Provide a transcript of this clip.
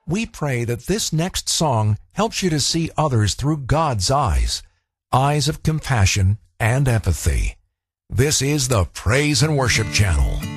We pray that this next song helps you to see others through God's eyes of compassion and empathy. This is the Praise and Worship Channel.